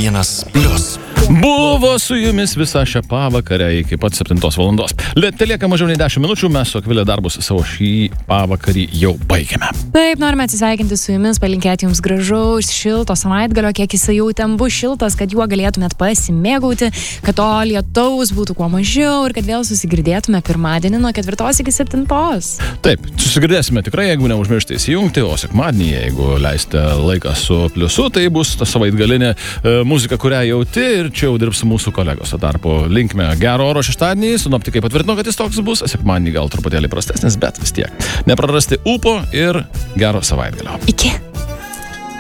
91+. Buvo su jumis visą šią pavakarę iki pat 7 valandos. Lieka mažiau nei 10 minučių, mes su Akvilė darbus savo šį pavakarį jau baigėme. Taip, norime atsisveikinti su jumis, palinkėti jums gražaus, šilto savaitgalio, kiek jis jau ten bus šiltas, kad juo galėtumėt pasimėgauti, kad to lietaus būtų kuo mažiau ir kad vėl susigirdėtume pirmadienį nuo 4 iki 7. Taip, susigirdėsime tikrai, jeigu neužmiršti įsijungti, o sekmadienį, jeigu leisite laiką su pliusu, tai bus ta savaitgalinė muzika, kurią jauti ir čia jau dirbs mūsų kolegos. O tarpu linkme gero oro šeštadienį, sinoptikai patvirtino, kad jis toks bus, sekmadienį gal truputėlį prastesnis, bet vis tiek. Neprarasti ūpo ir gero savaitgalio. Iki.